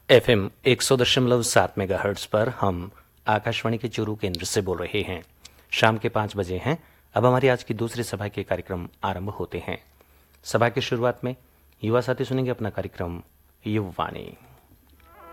FM 100.7 megahertz पर हम आकाशवाणी के चूरू केंद्र से बोल रहे हैं। शाम के 5 बजे हैं। अब हमारी आज की दूसरी सभा के कार्यक्रम आरंभ होते हैं। सभा की शुरुआत में युवा साथी सुनेंगे अपना कार्यक्रम युववाणी।